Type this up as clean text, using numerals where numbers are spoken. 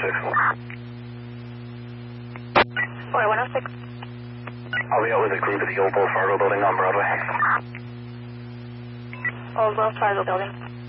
416. I'll be out with a group at the Old Wells Fargo building on Broadway. Old Wells Fargo building.